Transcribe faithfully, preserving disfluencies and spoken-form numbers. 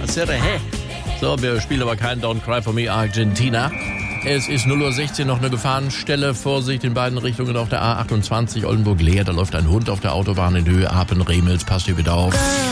Serre. So, wir spielen aber kein Don't Cry For Me Argentina. Es ist null Uhr sechzehn, noch eine Gefahrenstelle. Vorsicht in beiden Richtungen auf der A achtundzwanzig Oldenburg-Leer. Da läuft ein Hund auf der Autobahn in Höhe Apen-Remels. Passt hier bitte auf.